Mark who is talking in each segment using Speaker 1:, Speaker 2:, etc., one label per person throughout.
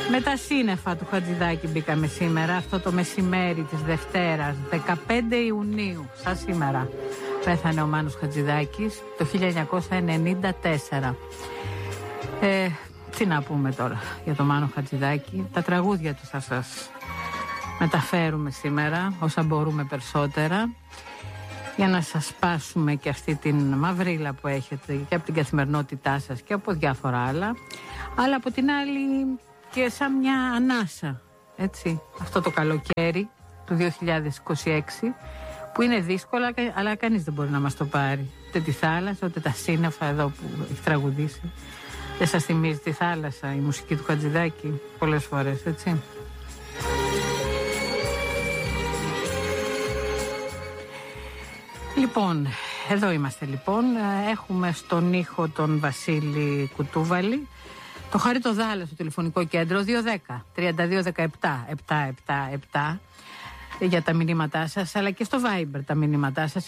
Speaker 1: Με τα σύννεφα του Χατζηδάκη μπήκαμε σήμερα, αυτό το μεσημέρι της Δευτέρας, 15 Ιουνίου, σαν σήμερα. Πέθανε ο Μάνος Χατζηδάκης το 1994. Τι να πούμε τώρα για τον Μάνο Χατζηδάκη. Τα τραγούδια του θα σας μεταφέρουμε σήμερα, όσα μπορούμε περισσότερα, για να σας σπάσουμε και αυτή την μαυρίλα που έχετε και από την καθημερινότητά σας και από διάφορα άλλα, αλλά από την άλλη και σαν μια ανάσα, έτσι, αυτό το καλοκαίρι του 2026 που είναι δύσκολα, αλλά κανείς δεν μπορεί να μας το πάρει, ούτε τη θάλασσα ούτε τα σύννεφα εδώ που έχει τραγουδήσει. Δεν σας θυμίζει τη θάλασσα η μουσική του Χατζηδάκη πολλές φορές, έτσι? Λοιπόν, εδώ είμαστε λοιπόν. Έχουμε στον ήχο τον Βασίλη Κουτούβαλη, το Χάρη το Δάλα στο τηλεφωνικό κέντρο 210-3217-777 για τα μηνύματά σας, αλλά και στο Viber τα μηνύματά σας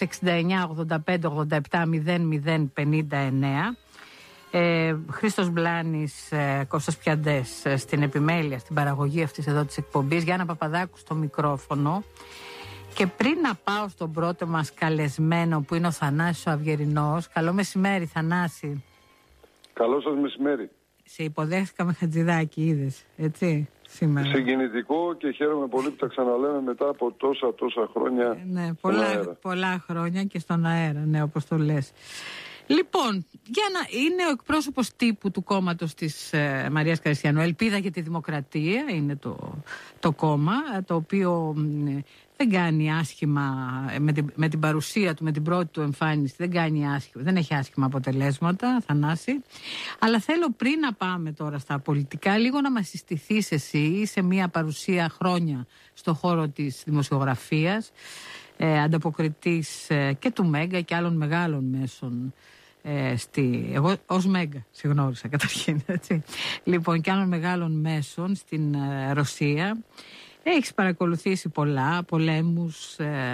Speaker 1: 69-85-87-00-59. Χρήστος Μπλάνης, Κώστας Πιαντές στην επιμέλεια, στην παραγωγή αυτής εδώ της εκπομπής, Γιάννα Παπαδάκου στο μικρόφωνο. Και πριν να πάω στον πρώτο μας καλεσμένο που είναι ο Θανάσης ο Αυγερινός. Καλό μεσημέρι, Θανάση. Καλό σας μεσημέρι. Σε υποδέχτηκα με Χατζηδάκη, είδες, έτσι, σήμερα.
Speaker 2: Συγκινητικό και χαίρομαι πολύ που τα ξαναλέμε μετά από τόσα χρόνια.
Speaker 1: Ναι, πολλά χρόνια και στον αέρα, ναι, όπως το λες. Λοιπόν, είναι ο εκπρόσωπος τύπου του κόμματος της Μαρίας Καριστιανού. Ελπίδα για τη Δημοκρατία είναι το κόμμα, το οποίο δεν κάνει άσχημα με την παρουσία του, με την πρώτη του εμφάνιση, δεν έχει άσχημα αποτελέσματα, Θανάση. Αλλά θέλω πριν να πάμε τώρα στα πολιτικά, λίγο να μας συστηθείς εσύ σε μια παρουσία χρόνια στο χώρο της δημοσιογραφίας, ανταποκριτής και του Μέγκα και άλλων μεγάλων μέσων. Εγώ ως Μέγκα συγνώρισα καταρχήν, έτσι. Λοιπόν, και άλλων μεγάλων μέσων στην Ρωσία. Έχεις παρακολουθήσει πολλά, πολέμους,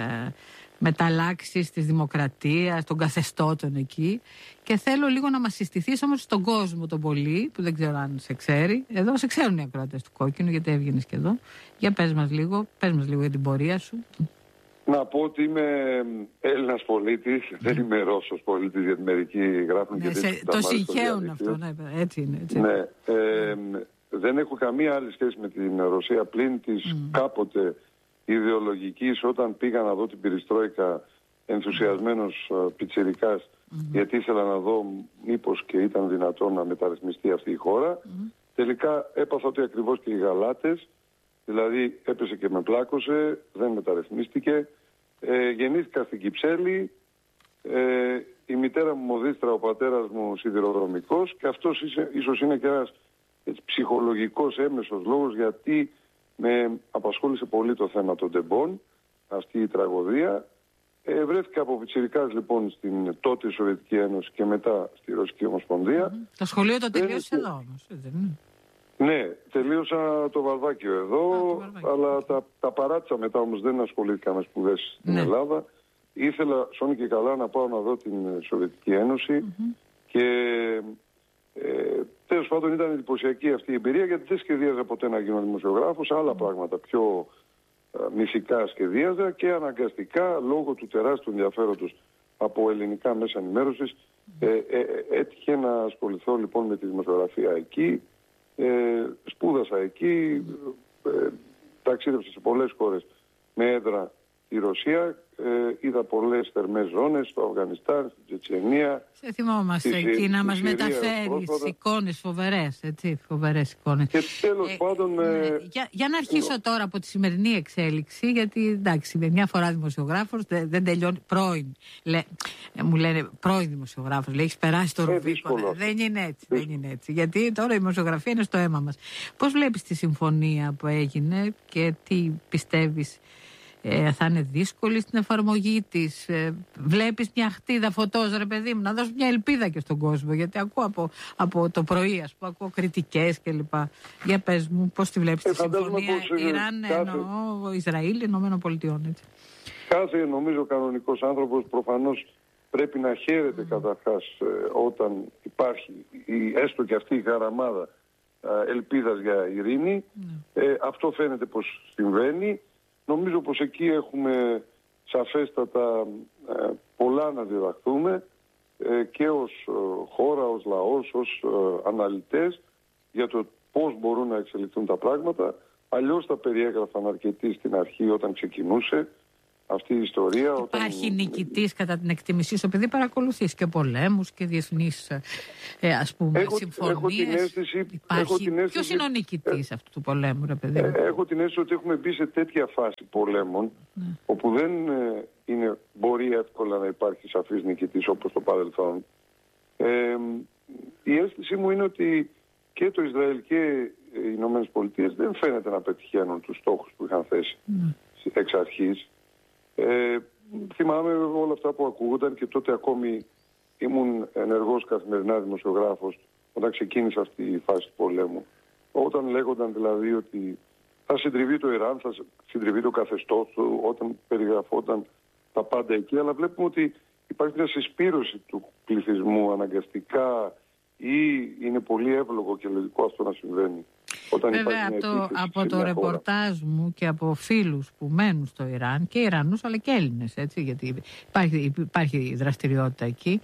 Speaker 1: μεταλλάξεις της δημοκρατίας, των καθεστώτων εκεί, και θέλω λίγο να μας συστηθείς όμως στον κόσμο τον πολύ, που δεν ξέρω αν σε ξέρει. Εδώ σε ξέρουν οι ακροατές του Κόκκινου, γιατί έβγαινες και εδώ. Για πες μας λίγο για την πορεία σου.
Speaker 2: Να πω ότι είμαι Έλληνας πολίτης, δεν είμαι Ρώσος πολίτης, γιατί μερικοί γράφουν και
Speaker 1: το συγχαίουν αυτό, ναι, έτσι είναι. Έτσι.
Speaker 2: Ναι, δεν έχω καμία άλλη σχέση με την Ρωσία πλην της κάποτε ιδεολογικής, όταν πήγα να δω την Περιστρόικα ενθουσιασμένος πιτσιρικάς, γιατί ήθελα να δω μήπως και ήταν δυνατόν να μεταρρυθμιστεί αυτή η χώρα. Τελικά έπαθα ότι ακριβώς και οι γαλάτες, δηλαδή έπεσε και με πλάκωσε, δεν μεταρρυθμίστηκε. Γεννήθηκα στην Κυψέλη, η μητέρα μου μοδίστρα, ο πατέρας μου σιδηροδρομικός, και αυτός ίσως είναι και ένας ψυχολογικός έμεσος λόγος γιατί με απασχόλησε πολύ το θέμα των τεμπών, αυτή η τραγωδία. Βρέθηκα από πιτσιρικάς λοιπόν στην τότε Σοβιετική Ένωση και μετά στη Ρωσική Ομοσπονδία.
Speaker 1: Το σχολείο το τελείωσες εδώ όμως, δεν είναι?
Speaker 2: Ναι, τελείωσα το Βαρδάκιο εδώ, αλλά τα παράτησα μετά, όμως δεν ασχολήθηκα με σπουδές στην Ελλάδα. Ήθελα σώνει και καλά να πάω να δω την Σοβιετική Ένωση και τέλος πάντων ήταν εντυπωσιακή αυτή η εμπειρία, γιατί δεν σχεδίαζα ποτέ να γίνω δημοσιογράφος, άλλα πράγματα πιο μυθικά σχεδίαζα, και αναγκαστικά λόγω του τεράστιου ενδιαφέροντος από ελληνικά μέσα ενημέρωσης έτυχε να ασχοληθώ λοιπόν με τη δημοσιογραφία εκεί. Σπούδασα εκεί, ταξίδευσα σε πολλές χώρες με έδρα η Ρωσία, είδα πολλές θερμές ζώνες στο Αφγανιστάν, στην Τσετσενία.
Speaker 1: Σε θυμόμαστε εκεί να μας μεταφέρεις εικόνες φοβερές, έτσι, φοβερές εικόνες.
Speaker 2: Και τέλος πάντων...
Speaker 1: Για να αρχίσω τώρα από τη σημερινή εξέλιξη, γιατί εντάξει, μια φορά δημοσιογράφος δεν τελειώνει, μου λένε πρώην δημοσιογράφος, λέει έχεις περάσει το Ρουβίκονα. Δεν είναι έτσι, γιατί τώρα η δημοσιογραφία είναι στο αίμα μας. Πώς βλέπεις τη συμφωνία που έγινε και τι πιστεύεις? Θα είναι δύσκολη στην εφαρμογή της? Βλέπεις μια χτίδα φωτός, ρε παιδί μου, να δώσει μια ελπίδα και στον κόσμο? Γιατί ακούω από το πρωί, ας πούμε, ακούω κριτικές κλπ. Για πες μου, πώς τη βλέπεις τη συμφωνία Ιράν, Ισραήλ, Ηνωμένων Πολιτειών, έτσι?
Speaker 2: Κάθε, νομίζω, κανονικός άνθρωπος προφανώς πρέπει να χαίρεται καταρχάς όταν υπάρχει έστω και αυτή η χαραμάδα ελπίδας για ειρήνη. Αυτό φαίνεται πως συμβαίνει. Νομίζω πως εκεί έχουμε σαφέστατα πολλά να διδαχθούμε και ως χώρα, ως λαός, ως αναλυτές για το πώς μπορούν να εξελιχθούν τα πράγματα. Αλλιώς τα περιέγραφαν αρκετοί στην αρχή όταν ξεκινούσε αυτή η ιστορία.
Speaker 1: Υπάρχει νικητής κατά την εκτίμησή σου, επειδή παρακολουθείς και πολέμους και διεθνείς συμφωνίες. Ποιος είναι ο νικητής αυτού του πολέμου, ρε παιδί?
Speaker 2: Έχω την αίσθηση ότι έχουμε μπει σε τέτοια φάση πολέμων, όπου δεν μπορεί εύκολα να υπάρχει σαφής νικητής όπως το παρελθόν. Η αίσθησή μου είναι ότι και το Ισραήλ και οι Ηνωμένες Πολιτείες δεν φαίνεται να πετυχαίνουν τους στόχους που είχαν θέσει εξ αρχής. Θυμάμαι όλα αυτά που ακούγονταν και τότε ακόμη ήμουν ενεργός καθημερινά δημοσιογράφος όταν ξεκίνησε αυτή η φάση του πολέμου. Όταν λέγονταν δηλαδή ότι θα συντριβεί το Ιράν, θα συντριβεί το καθεστώς του, όταν περιγραφόταν τα πάντα εκεί, αλλά βλέπουμε ότι υπάρχει μια συσπήρωση του πληθυσμού αναγκαστικά ή είναι πολύ εύλογο και λογικό αυτό να συμβαίνει.
Speaker 1: Βέβαια από το ρεπορτάζ μου και από φίλους που μένουν στο Ιράν και Ιρανούς αλλά και Έλληνες, έτσι, γιατί υπάρχει δραστηριότητα εκεί,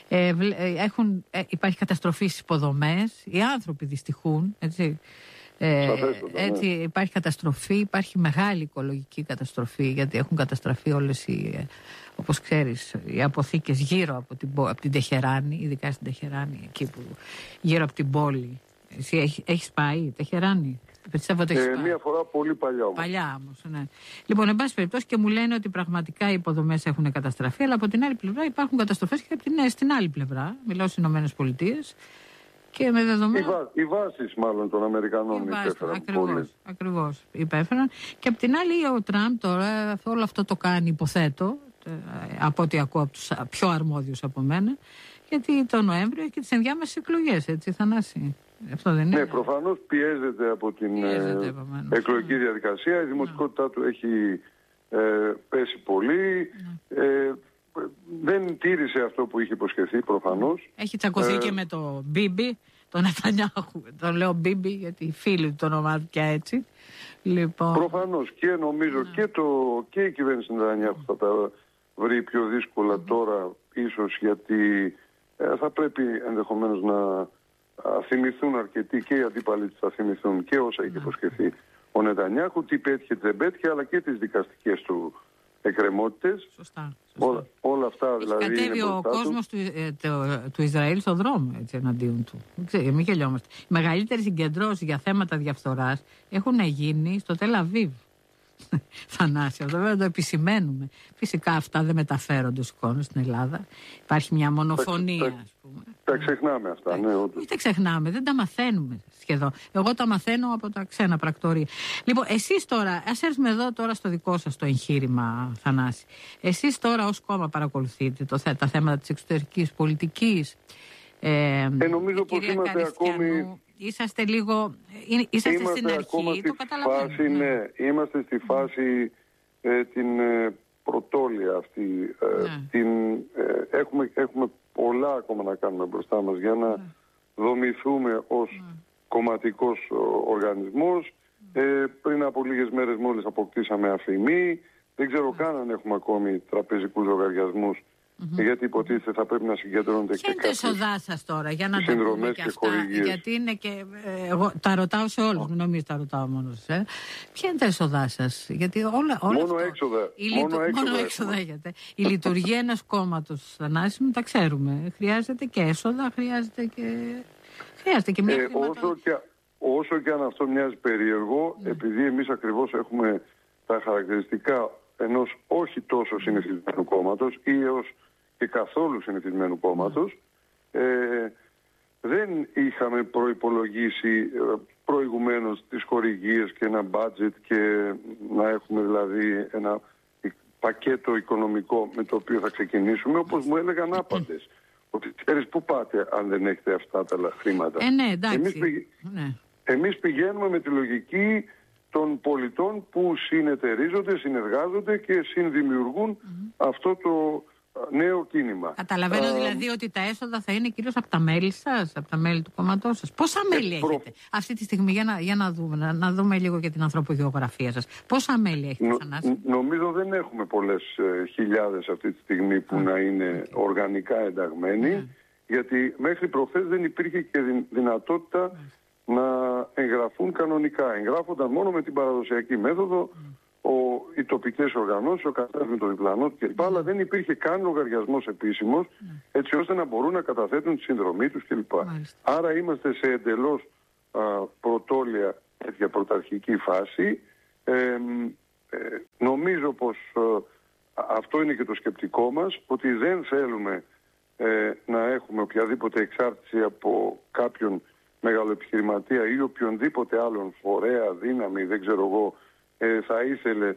Speaker 1: υπάρχει καταστροφή στις υποδομές, οι άνθρωποι δυστυχούν, έτσι. Έτσι υπάρχει καταστροφή, υπάρχει μεγάλη οικολογική καταστροφή, γιατί έχουν καταστραφεί όλες όπως ξέρεις, οι αποθήκες γύρω από την Τεχεράνη, ειδικά στην Τεχεράνη, εκεί που γύρω από την πόλη. Εσύ έχεις πάει Τεχεράνη?
Speaker 2: Μία φορά πολύ παλιά όμως.
Speaker 1: Παλιά όμως, ναι. Λοιπόν, εν πάση περιπτώσει, και μου λένε ότι πραγματικά οι υποδομές έχουν καταστραφεί, αλλά από την άλλη πλευρά υπάρχουν καταστροφές και στην άλλη πλευρά. Μιλάω στις Ηνωμένες Πολιτείες. Και με δεδομένα...
Speaker 2: Οι βάσεις μάλλον των Αμερικανών υπέφεραν πολύ.
Speaker 1: Ακριβώς υπέφεραν. Και απ' την άλλη ο Τραμπ τώρα όλο αυτό το κάνει, υποθέτω, από ό,τι ακούω από τους πιο αρμόδιους από μένα, γιατί το Νοέμβριο έχει και τις ενδιάμεσες εκλογές, έτσι, Θανάση? Αυτό δεν είναι?
Speaker 2: Ναι, προφανώς πιέζεται από την εκλογική διαδικασία. Η δημοτικότητά του έχει πέσει πολύ. Δεν τήρησε αυτό που είχε υποσχεθεί, προφανώς.
Speaker 1: Έχει τσακωθεί και με το Μπίμπι, τον Νετανιάχου. Το λέω Μπίμπι γιατί οι φίλοι του το ονομάζουν και έτσι. Λοιπόν...
Speaker 2: Προφανώς, και νομίζω και η κυβέρνηση Νετανιάχου θα τα βρει πιο δύσκολα τώρα, ίσως γιατί θα πρέπει ενδεχομένως να θυμηθούν αρκετοί, και οι αντίπαλοι της θα θυμηθούν και όσα είχε υποσχεθεί ο Νετανιάχου, τι πέτυχε, τι δεν πέτυχε, αλλά και τις δικαστικές του εκκρεμότητες.
Speaker 1: Σωστά.
Speaker 2: Όλα αυτά δηλαδή.
Speaker 1: Κατέβει ο κόσμος του Ισραήλ στον δρόμο, έτσι, εναντίον του. Μην γελιόμαστε. Οι μεγαλύτερες συγκεντρώσεις για θέματα διαφθοράς έχουν γίνει στο Τελ Αβίβ. Θανάση, αυτό βέβαια το επισημαίνουμε. Φυσικά αυτά δεν μεταφέρονται στους εικόνες στην Ελλάδα. Υπάρχει μια μονοφωνία, ας πούμε.
Speaker 2: Τα ξεχνάμε αυτά, ναι, όντως.
Speaker 1: Όχι, τα ξεχνάμε, δεν τα μαθαίνουμε σχεδόν. Εγώ τα μαθαίνω από τα ξένα πρακτορία. Λοιπόν, εσείς τώρα, ας έρθουμε εδώ τώρα στο δικό σας το εγχείρημα, Θανάση. Εσείς τώρα ως κόμμα παρακολουθείτε τα θέματα της εξωτερικής πολιτικής.
Speaker 2: Νομίζω πως είμαστε ακόμη...
Speaker 1: Είσαστε λίγο... Είσαστε στην αρχή, το καταλαβαίνω.
Speaker 2: Ναι, είμαστε στη φάση την πρωτόλια αυτή. Έχουμε πολλά ακόμα να κάνουμε μπροστά μας για να δομηθούμε ως κομματικός οργανισμός. Πριν από λίγες μέρες μόλις αποκτήσαμε αφημί. Δεν ξέρω καν αν έχουμε ακόμη τραπεζικούς λογαριασμούς. Γιατί υποτίθεται θα πρέπει να συγκεντρώνονται και
Speaker 1: κάποιες εσόδά σας τώρα, για να τα πούμε και αυτά. Γιατί είναι και. Εγώ τα ρωτάω σε όλους, μην νομίζετε τα ρωτάω μόνο σε. Ποια είναι τα εσόδά σας? Γιατί όλα
Speaker 2: μόνο
Speaker 1: αυτό,
Speaker 2: έξοδα.
Speaker 1: Μόνο έξοδα έχετε. Η λειτουργία ενός κόμματος, Θανάση μου, τα ξέρουμε. Χρειάζεται και έσοδα, χρειάζεται και μια χρηματοδότηση.
Speaker 2: Όσο και αν αυτό μοιάζει περίεργο, επειδή εμείς ακριβώς έχουμε τα χαρακτηριστικά ενός όχι τόσο συνηθισμένου κόμματος ή έως και καθόλου συνηθισμένου κόμματος, δεν είχαμε προϋπολογίσει προηγουμένως τις χορηγίες και ένα budget και να έχουμε δηλαδή ένα πακέτο οικονομικό με το οποίο θα ξεκινήσουμε, όπως μου έλεγαν άπαντες. Ότι ξέρεις πού πάτε αν δεν έχετε αυτά τα χρήματα.
Speaker 1: Ναι, εντάξει.
Speaker 2: Εμείς πηγαίνουμε με τη λογική των πολιτών που συνεταιρίζονται, συνεργάζονται και συνδημιουργούν αυτό το νέο κίνημα.
Speaker 1: Καταλαβαίνω δηλαδή ότι τα έσοδα θα είναι κυρίως από τα μέλη σας, από τα μέλη του κόμματός σας. Πόσα μέλη έχετε αυτή τη στιγμή, για να δούμε λίγο και την ανθρωπογεωγραφία σας. Πόσα μέλη έχετε, Θανάση?
Speaker 2: Νομίζω δεν έχουμε πολλές χιλιάδες αυτή τη στιγμή που να είναι οργανικά ενταγμένοι, γιατί μέχρι προχθές δεν υπήρχε και δυνατότητα να εγγραφούν κανονικά. Εγγράφονταν μόνο με την παραδοσιακή μέθοδο, οι τοπικές οργανώσεις, ο καθένας με το διπλανό του κλπ. Αλλά δεν υπήρχε καν λογαριασμός επίσημος, έτσι ώστε να μπορούν να καταθέτουν τη συνδρομή τους κλπ. Άρα είμαστε σε εντελώς πρωτόλια τέτοια πρωταρχική φάση. Νομίζω πως αυτό είναι και το σκεπτικό μας, ότι δεν θέλουμε να έχουμε οποιαδήποτε εξάρτηση από κάποιον μεγαλοεπιχειρηματία ή οποιονδήποτε άλλον φορέα, δύναμη, δεν ξέρω εγώ, θα ήθελε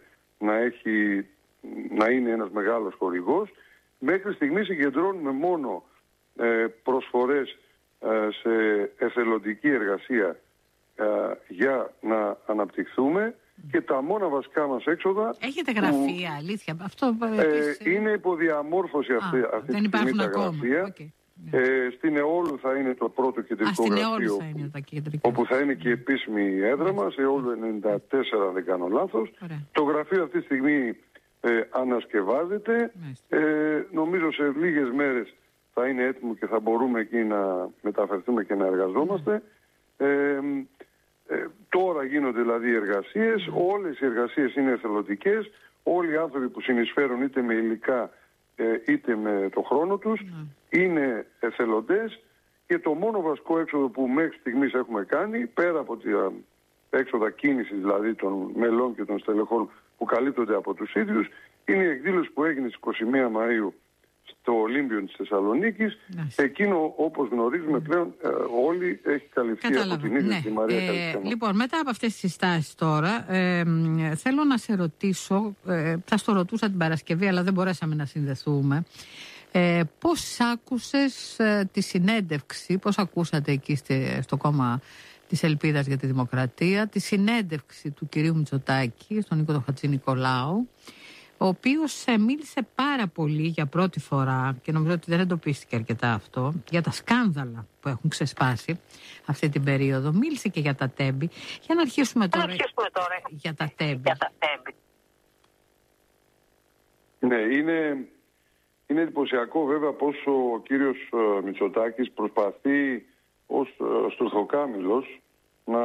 Speaker 2: να είναι ένας μεγάλος χορηγός. Μέχρι στιγμής συγκεντρώνουμε μόνο προσφορές σε εθελοντική εργασία για να αναπτυχθούμε και τα μόνα βασικά μας έξοδα...
Speaker 1: Έχετε γραφεία, αλήθεια? Αυτό
Speaker 2: είναι υποδιαμόρφωση αυτή τη στιγμή τα γραφεία. Στην Εόλου θα είναι το πρώτο κεντρικό γραφείο, όπου θα είναι και η επίσημη έδρα μας, Εόλου 94 αν δεν κάνω λάθος. Το γραφείο αυτή τη στιγμή ανασκευάζεται. Νομίζω σε λίγες μέρες θα είναι έτοιμο και θα μπορούμε εκεί να μεταφερθούμε και να εργαζόμαστε. Τώρα γίνονται δηλαδή οι εργασίες, όλες οι εργασίες είναι εθελοντικές, όλοι οι άνθρωποι που συνεισφέρουν είτε με υλικά είτε με το χρόνο τους είναι εθελοντές και το μόνο βασικό έξοδο που μέχρι στιγμής έχουμε κάνει, πέρα από τα έξοδα κίνησης δηλαδή των μελών και των στελεχών που καλύπτονται από τους ίδιους, είναι η εκδήλωση που έγινε στις 21 Μαΐου στο Ολύμπιον της Θεσσαλονίκης. Εκείνο, όπως γνωρίζουμε πλέον όλοι, έχει καλυφθεί από την ίδια τη Μαρία Καλυφθιανού.
Speaker 1: Λοιπόν, μετά από αυτές τις συστάσεις τώρα, θέλω να σε ρωτήσω, θα στο ρωτούσα την Παρασκευή, αλλά δεν μπορέσαμε να συνδεθούμε. Πώς άκουσες τη συνέντευξη, πώς ακούσατε εκεί στο κόμμα της Ελπίδας για τη Δημοκρατία, τη συνέντευξη του κυρίου Μητσοτάκη, στον Νίκο Χατζηνικολάου, ο οποίος μίλησε πάρα πολύ για πρώτη φορά, και νομίζω ότι δεν εντοπίστηκε αρκετά αυτό, για τα σκάνδαλα που έχουν ξεσπάσει αυτή την περίοδο. Μίλησε και για τα τέμπη. Για να αρχίσουμε τώρα για τα τέμπη.
Speaker 2: Ναι, είναι εντυπωσιακό βέβαια πως ο κύριος Μητσοτάκης προσπαθεί ως στουρθοκάμιλος να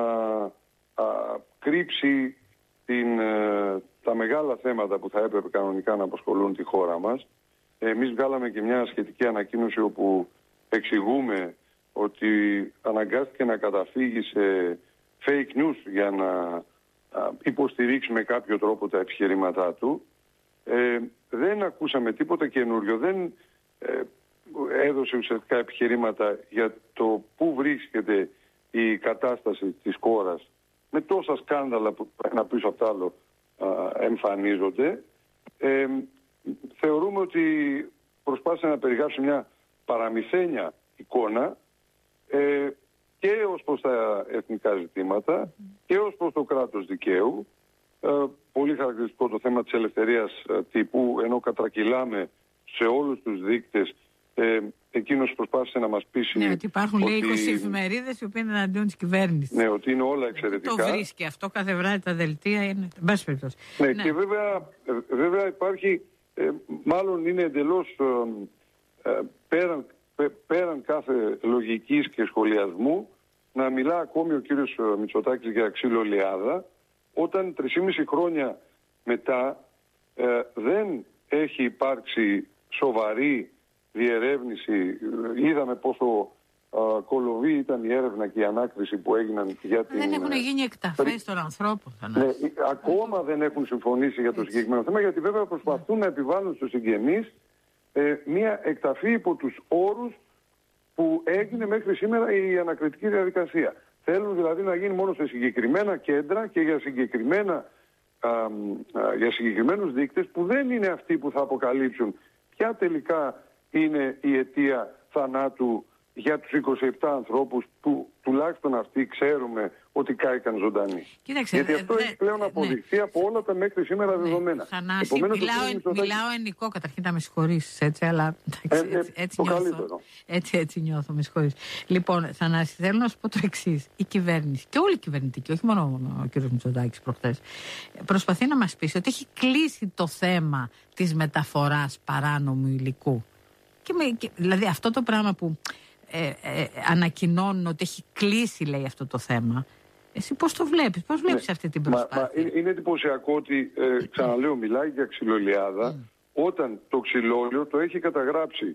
Speaker 2: κρύψει τα μεγάλα θέματα που θα έπρεπε κανονικά να απασχολούν τη χώρα μας. Εμείς βγάλαμε και μια σχετική ανακοίνωση όπου εξηγούμε ότι αναγκάστηκε να καταφύγει σε fake news για να υποστηρίξει με κάποιο τρόπο τα επιχειρήματά του. Δεν ακούσαμε τίποτα καινούριο, δεν έδωσε ουσιαστικά επιχειρήματα για το πού βρίσκεται η κατάσταση της χώρας με τόσα σκάνδαλα που ένα πίσω από το άλλο εμφανίζονται. Θεωρούμε ότι προσπάθησε να περιγράψει μια παραμυθένια εικόνα και ως προς τα εθνικά ζητήματα και ως προς το κράτος δικαίου. Πολύ χαρακτηριστικό το θέμα της ελευθερίας τύπου, ενώ κατρακυλάμε σε όλους τους δείκτες. Εκείνος προσπάθησε να μας πείσει.
Speaker 1: Ναι, ότι υπάρχουν λέει 20 εφημερίδες οι οποίες είναι εναντίον της κυβέρνησης.
Speaker 2: Ναι, ότι είναι όλα εξαιρετικά.
Speaker 1: Το βρίσκει αυτό, κάθε βράδυ τα δελτία είναι.
Speaker 2: Ναι, και βέβαια υπάρχει, μάλλον είναι εντελώς πέραν κάθε λογικής και σχολιασμού να μιλά ακόμη ο κύριος Μητσοτάκης για ξύλο λιάδα, όταν 3,5 χρόνια μετά δεν έχει υπάρξει σοβαρή διερεύνηση. Είδαμε πόσο κολοβή ήταν η έρευνα και η ανάκριση που έγιναν για την...
Speaker 1: Δεν έχουν γίνει εκταφές των ανθρώπων.
Speaker 2: Ναι, ακόμα δεν έχουν συμφωνήσει για το συγκεκριμένο θέμα, γιατί βέβαια προσπαθούν να επιβάλλουν στους συγγενείς μια εκταφή υπό τους όρους που έγινε μέχρι σήμερα η ανακριτική διαδικασία. Θέλουν δηλαδή να γίνει μόνο σε συγκεκριμένα κέντρα και για συγκεκριμένους δείκτες που δεν είναι αυτοί που θα αποκαλύψουν ποια τελικά είναι η αιτία θανάτου για τους 27 ανθρώπους που τουλάχιστον αυτοί ξέρουμε ότι κάηκαν ζωντανοί.
Speaker 1: Κοίταξε,
Speaker 2: γιατί αυτό έχει πλέον αποδειχθεί από όλα τα μέχρι σήμερα δεδομένα.
Speaker 1: Θανάση, μιλάω ενικό, καταρχήν να με συγχωρήσεις, έτσι, αλλά έτσι νιώθω. Έτσι νιώθω, με συγχωρείς. Λοιπόν, Θανάση, θέλω να σου πω το εξής. Η κυβέρνηση και όλοι οι κυβερνητικοί, όχι μόνο ο κ. Μητσοτάκης προχθές, προσπαθεί να μας πείσει ότι έχει κλείσει το θέμα της μεταφοράς παράνομου υλικού. Δηλαδή αυτό το πράγμα που ανακοινώνουν ότι έχει κλείσει, λέει, αυτό το θέμα. Εσύ πώς το βλέπεις, πώς βλέπεις αυτή την προσπάθεια?
Speaker 2: Είναι εντυπωσιακό ότι, ξαναλέω, μιλάει για ξυλολιάδα, όταν το ξυλόλιο το έχει καταγράψει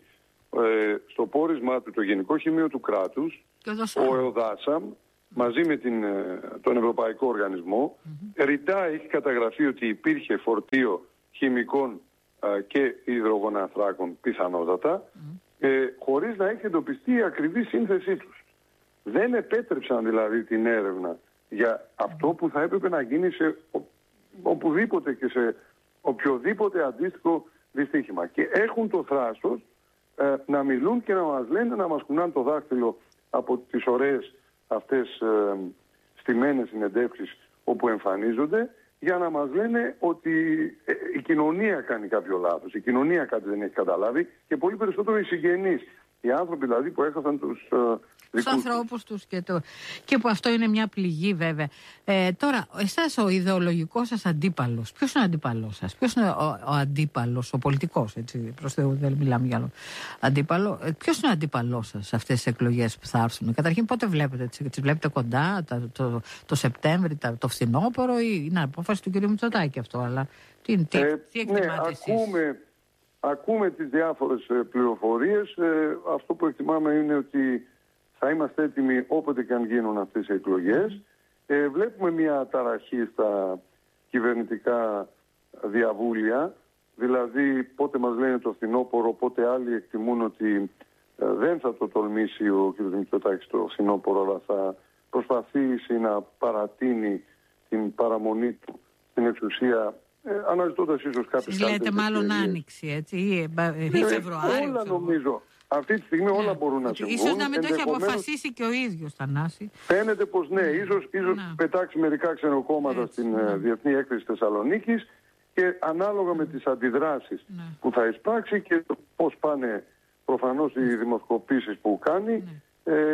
Speaker 2: στο πόρισμά του το Γενικό Χημείο του Κράτους, ο ΕΟΔΑΣΑΜ, μαζί με τον Ευρωπαϊκό Οργανισμό. Ρητά έχει καταγραφεί ότι υπήρχε φορτίο χημικών και υδρογονανθράκων πιθανότατα, χωρίς να έχει εντοπιστεί η ακριβή σύνθεσή τους. Δεν επέτρεψαν δηλαδή την έρευνα για αυτό που θα έπρεπε να γίνει σε οπουδήποτε και σε οποιοδήποτε αντίστοιχο δυστύχημα. Και έχουν το θράσος να μιλούν και να μας λένε, να μας κουνάνε το δάχτυλο από τις ωραίες αυτές στημένες συνεντεύξεις όπου εμφανίζονται, για να μας λένε ότι η κοινωνία κάνει κάποιο λάθος, η κοινωνία κάτι δεν έχει καταλάβει, και πολύ περισσότερο οι συγγενείς, οι άνθρωποι δηλαδή που έχασαν τους
Speaker 1: ανθρώπους τους και που αυτό είναι μια πληγή, βέβαια. Τώρα, εσάς ο ιδεολογικός σας αντίπαλος, ποιος είναι ο αντίπαλος σας? Ποιος είναι ο αντίπαλος, ο πολιτικός, έτσι, προς Θεού, δεν μιλάμε για άλλο αντίπαλο? Ποιος είναι ο αντίπαλός σας σε αυτές τις εκλογές που θα έρθουν? Καταρχήν, πότε βλέπετε, τις βλέπετε κοντά, το Σεπτέμβρη, το φθινόπωρο, ή είναι απόφαση του κ. Μητσοτάκη αυτό? Αλλά τι εκτιμάτε εσείς?
Speaker 2: Ακούμε τις διάφορες πληροφορίες. Αυτό που εκτιμάμε είναι ότι θα είμαστε έτοιμοι όποτε και αν γίνουν αυτές οι εκλογές. Βλέπουμε μια ταραχή στα κυβερνητικά διαβούλια. Δηλαδή πότε μας λένε το φθινόπωρο, πότε άλλοι εκτιμούν ότι δεν θα το τολμήσει ο κ. Μητσοτάκης το φθινόπωρο, αλλά θα προσπαθήσει να παρατείνει την παραμονή του στην εξουσία, αναζητώντας ίσως κάποιες άλλες.
Speaker 1: Λέτε μάλλον άνοιξη, έτσι, ή Φεβρουάριο.
Speaker 2: Όλα νομίζω. Αυτή τη στιγμή όλα μπορούν να συμβούν.
Speaker 1: Ίσως να μην το έχει αποφασίσει και ο ίδιος, Θανάση.
Speaker 2: Φαίνεται πως ναι, ίσως πετάξει μερικά ξενοκόμματα στην Διεθνή Έκθεση Θεσσαλονίκης, και ανάλογα με τις αντιδράσεις που θα εισπράξει και πώς πάνε προφανώς οι δημοσκοπήσεις που κάνει,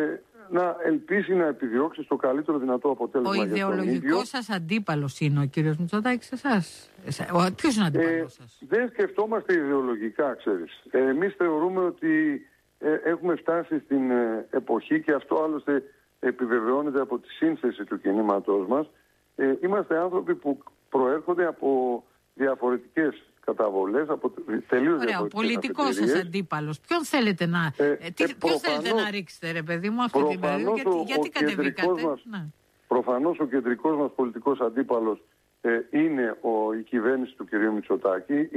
Speaker 2: να ελπίσει να επιδιώξει στο καλύτερο δυνατό αποτέλεσμα.
Speaker 1: Ο ιδεολογικός σας αντίπαλος είναι ο κύριος Μητσοτάκης εσάς? Ποιος είναι ο αντίπαλος σας?
Speaker 2: Δεν σκεφτόμαστε ιδεολογικά, ξέρεις. Εμείς θεωρούμε ότι έχουμε φτάσει στην εποχή, και αυτό άλλωστε επιβεβαιώνεται από τη σύνθεση του κινήματός μας. Είμαστε άνθρωποι που προέρχονται από διαφορετικές καταβολές, από τελείως διαφορετικές.
Speaker 1: Ωραία, ο πολιτικός σας αντίπαλος. Ποιον θέλετε να... Ποιον θέλετε να ρίξετε, ρε παιδί μου, αυτή την περίοδο? Γιατί κατεβήκατε?
Speaker 2: Προφανώς ο κεντρικός μας πολιτικός αντίπαλος είναι η κυβέρνηση του κ. Μητσοτάκη.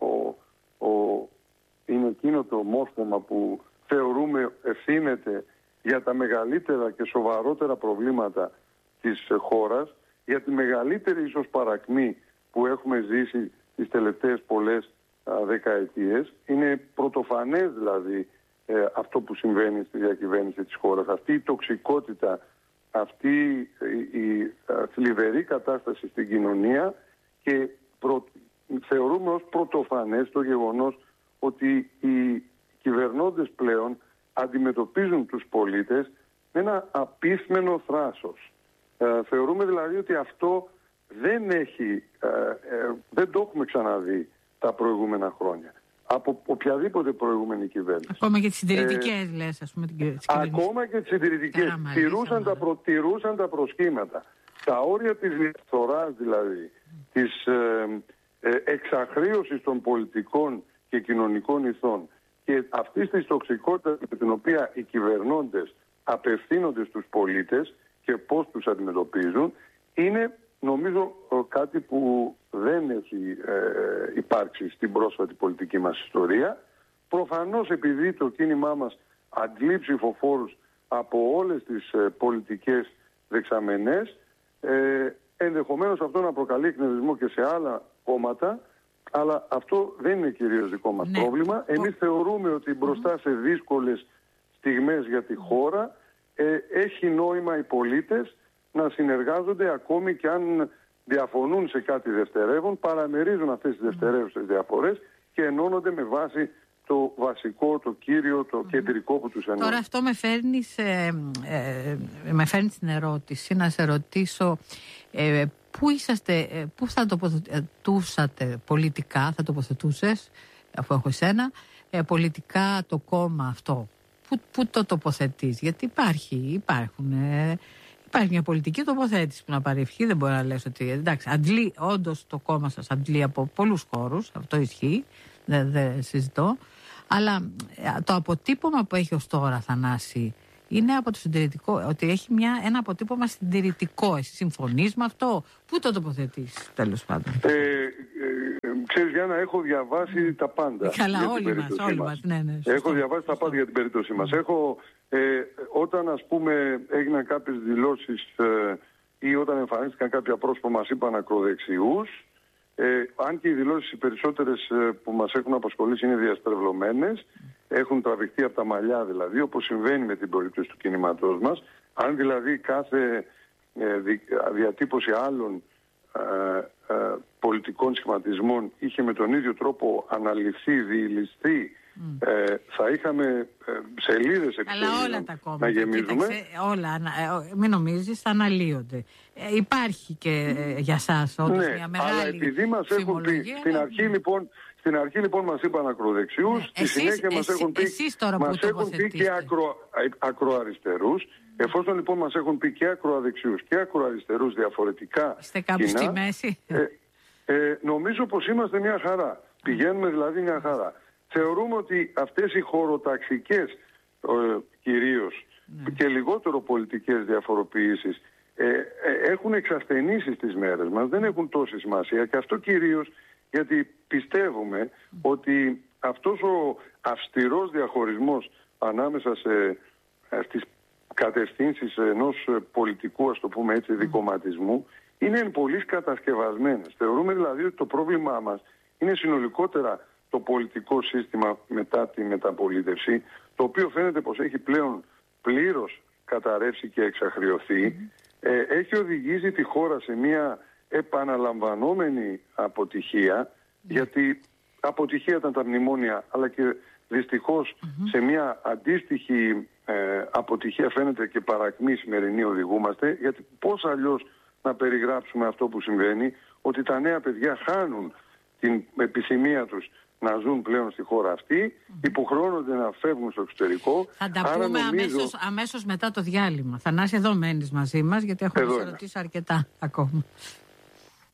Speaker 2: Είναι εκείνο το μόρφωμα που θεωρούμε ευθύνεται για τα μεγαλύτερα και σοβαρότερα προβλήματα της χώρας, για τη μεγαλύτερη ίσως παρακμή που έχουμε ζήσει τις τελευταίες πολλές δεκαετίες. Είναι πρωτοφανές δηλαδή αυτό που συμβαίνει στη διακυβέρνηση της χώρας. Αυτή η τοξικότητα, αυτή η θλιβερή κατάσταση στην κοινωνία, και θεωρούμε ως πρωτοφανές το γεγονός ότι οι κυβερνώντες πλέον αντιμετωπίζουν τους πολίτες με ένα απίθμενο θράσος. Θεωρούμε δηλαδή ότι αυτό δεν το έχουμε ξαναδεί τα προηγούμενα χρόνια από οποιαδήποτε προηγούμενη κυβέρνηση.
Speaker 1: Ακόμα και τις συντηρητικές, λες, ας πούμε.
Speaker 2: Ακόμα και τις συντηρητικές τηρούσαν τα προσχήματα. Τα όρια της διαφθοράς, δηλαδή, της εξαχρίωσης των πολιτικών και κοινωνικών ηθών, και αυτής της τοξικότητας με την οποία οι κυβερνώντες απευθύνονται στους πολίτες και πώς τους αντιμετωπίζουν, είναι νομίζω κάτι που δεν έχει υπάρξει στην πρόσφατη πολιτική μας ιστορία. Προφανώς επειδή το κίνημά μας αντλεί ψηφοφόρους από όλες τις πολιτικές δεξαμενές, ενδεχομένως αυτό να προκαλεί εκνευρισμό και σε άλλα κόμματα, αλλά αυτό δεν είναι κυρίως δικό μας πρόβλημα. Εμείς θεωρούμε ότι μπροστά σε δύσκολες στιγμές για τη χώρα, έχει νόημα οι πολίτες να συνεργάζονται, ακόμη και αν διαφωνούν σε κάτι δευτερεύον, παραμερίζουν αυτές τις δευτερεύουσες διαφορές και ενώνονται με βάση το βασικό, το κύριο, το κεντρικό που τους ενώνει.
Speaker 1: Τώρα αυτό με φέρνει στην ερώτηση, να σε ρωτήσω πού θα τοποθετούσατε πολιτικά, θα τοποθετούσες, αφού έχω εσένα, πολιτικά το κόμμα αυτό. Πού το τοποθετείς? Γιατί υπάρχει μια πολιτική τοποθέτηση που να παρευχεί, δεν μπορεί να λες ότι εντάξει, αντλεί, όντως το κόμμα σας αντλεί από πολλούς χώρους, αυτό ισχύει, δεν συζητώ, αλλά το αποτύπωμα που έχει ως τώρα, Θανάση, είναι από το συντηρητικό, ότι έχει ένα αποτύπωμα συντηρητικό. Εσύ συμφωνείς με αυτό? Πού το τοποθετείς, τέλος πάντων?
Speaker 2: Ξέρεις, Γιάννα, έχω διαβάσει τα πάντα.
Speaker 1: Καλά, όλοι μας. Ναι.
Speaker 2: Έχω διαβάσει τα πάντα για την περίπτωσή μας. Όταν, ας πούμε, έγιναν κάποιες δηλώσεις ή όταν εμφανίστηκαν κάποια πρόσωπα μας είπαν ακροδεξιούς, αν και οι δηλώσεις οι περισσότερες που μας έχουν απασχολήσει είναι διαστρεβλωμένες, έχουν τραβηχτεί από τα μαλλιά δηλαδή, όπως συμβαίνει με την περίπτωση του κινήματός μας. Αν δηλαδή κάθε διατύπωση άλλων πολιτικών σχηματισμών είχε με τον ίδιο τρόπο αναλυφθεί, διηλυστεί, θα είχαμε σελίδες
Speaker 1: εξελίγων να γεμίζουμε. Μην νομίζεις, θα αναλύονται. Υπάρχει και για σας όντως μια μεγάλη
Speaker 2: αλλά επειδή μας έχουν πει στην αρχή λοιπόν μας είπαν ακροδεξιούς, στη συνέχεια μας έχουν πει και ακροαριστερούς. Εφόσον λοιπόν μας έχουν πει και ακροαδεξιούς και ακροαριστερούς διαφορετικά,
Speaker 1: είστε κάπου στη μέση?
Speaker 2: Νομίζω πως είμαστε μια χαρά. Πηγαίνουμε δηλαδή μια χαρά. Θεωρούμε ότι αυτές οι χωροταξικές κυρίως και λιγότερο πολιτικές διαφοροποιήσεις έχουν εξασθενήσει στις μέρες μας, δεν έχουν τόση σημασία, και αυτό κυρίως γιατί πιστεύουμε ότι αυτός ο αυστηρός διαχωρισμός ανάμεσα στις κατευθύνσεις ενός πολιτικού, ας το πούμε έτσι, δικομματισμού είναι εν πολλοίς κατασκευασμένες. Θεωρούμε δηλαδή ότι το πρόβλημά μας είναι συνολικότερα το πολιτικό σύστημα μετά τη μεταπολίτευση, το οποίο φαίνεται πως έχει πλέον πλήρως καταρρεύσει και εξαχριωθεί. Έχει οδηγήσει τη χώρα σε μια επαναλαμβανόμενη αποτυχία, γιατί αποτυχία ήταν τα μνημόνια, αλλά και δυστυχώς σε μια αντίστοιχη αποτυχία φαίνεται και παρακμή σημερινή οδηγούμαστε, γιατί πώς αλλιώς να περιγράψουμε αυτό που συμβαίνει, ότι τα νέα παιδιά χάνουν την επιθυμία τους να ζουν πλέον στη χώρα αυτή, υποχρεώνονται να φεύγουν στο εξωτερικό.
Speaker 1: Θα τα πούμε αμέσως μετά το διάλειμμα. Θανάση, εδώ μένεις μαζί μας, γιατί έχουμε ερωτήσει αρκετά ακόμα.